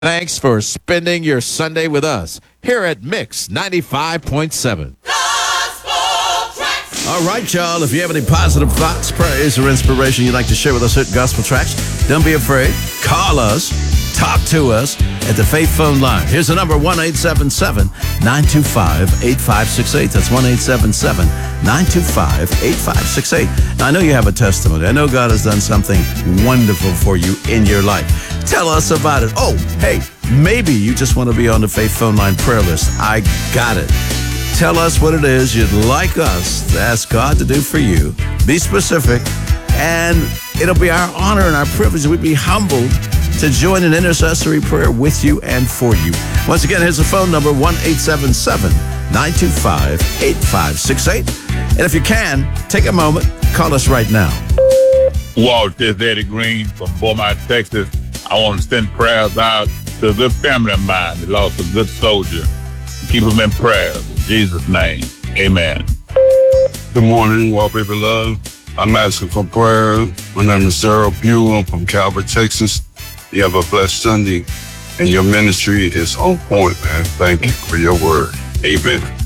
Thanks for spending your Sunday with us here at Mix 95.7. All right, y'all. If you have any positive thoughts, praise, or inspiration you'd like to share with us at Gospel Tracks, don't be afraid. Call us. Talk to us at the Faith Phone Line. Here's the number, 1-877-925-8568. That's 1-877-925-8568. Now, I know you have a testimony. I know God has done something wonderful for you in your life. Tell us about it. Oh, hey, maybe you just want to be on the Faith Phone Line prayer list. I got it. Tell us what it is you'd like us to ask God to do for you. Be specific, and it'll be our honor and our privilege. We'd be humbled to join an intercessory prayer with you and for you. Once again, here's the phone number, 1-877-925-8568. And if you can, take a moment, call us right now. Walt, this is Eddie Green from Beaumont, Texas. I want to send prayers out to a good family of mine that lost a good soldier. Keep them in prayer. In Jesus' name, amen. Good morning, Walt Baby Love. I'm asking for prayer. My name is Sarah Pugh. I'm from Calvert, Texas. You have a blessed Sunday, and your ministry is on point, man. Thank you for your word. Amen.